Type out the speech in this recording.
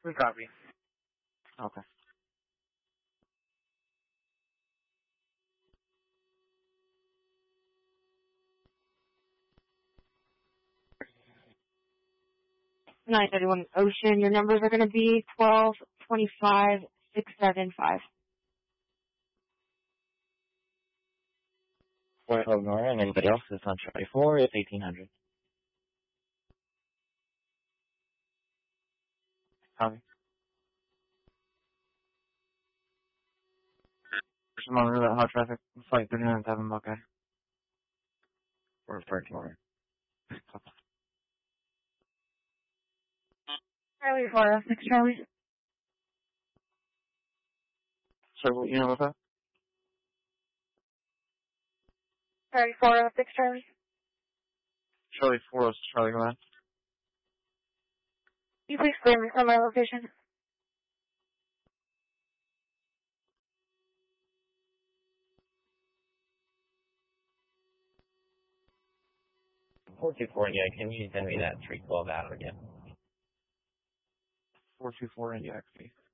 We copy. Okay. Nine 931 Ocean. Your numbers are going to be 1225-675. Fort Hope Nora, and anybody else is on Charlie 4, it's 1800. Copy. Shimon Roulette, hot traffic, flight 3907 Buckeye. Or 13. Charlie 406 Charlie. Sorry, what unit was that? Charlie 406 Charlie. Charlie 4 is Charlie, go ahead. Can you please clear me from my location? Yeah, can you send me that 312 out again? 424 India XP.